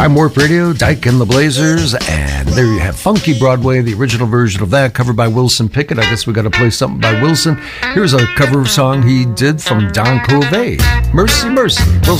Time Warp Radio, Dyke and the Blazers, and there you have Funky Broadway, the original version of that, covered by Wilson Pickett. I guess we got to play something by Wilson. Here's a cover song he did from Don Covey, Mercy, Mercy.